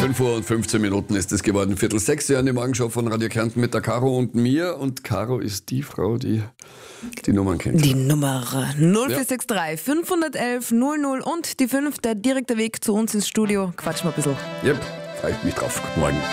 5:15 ist es geworden. 5:45 an die Morgenshow von Radio Kärnten mit der Caro und mir. Und Caro ist die Frau, die die Nummern kennt. Die Nummer 0463 511 00 und die 5, der direkte Weg zu uns ins Studio. Quatschen wir ein bisschen. Yep, freue ich mich drauf. Guten Morgen.